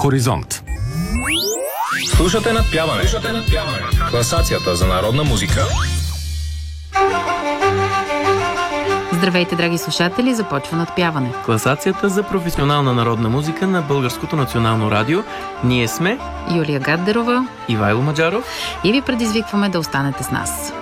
Хоризонт. Слушате Надпяване. Класацията за народна музика. Здравейте, драги слушатели, започва Надпяване. Класацията за професионална народна музика на Българското национално радио. Ние сме Юлия Гаддерова, Ивайло Маджаров и ви предизвикваме да останете с нас.